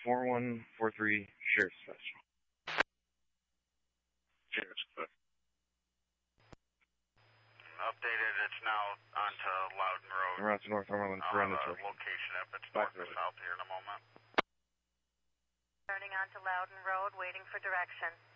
4143 Sheriff's Dispatch. Sheriff's Dispatch. Updated, it's now onto Loudon Road. We're on to Northumberland for location if it's north or south here in a moment. Turning onto Loudon Road, waiting for direction.